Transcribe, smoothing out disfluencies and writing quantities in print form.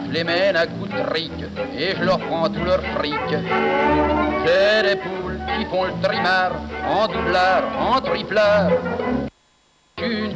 je les mène à coups de trick et je leur prends tout leur fric. J'ai des poules qui font le trimar en doublard, en triplard. Une